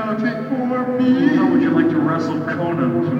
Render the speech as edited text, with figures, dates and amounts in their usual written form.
How would you like to wrestle Conan tonight?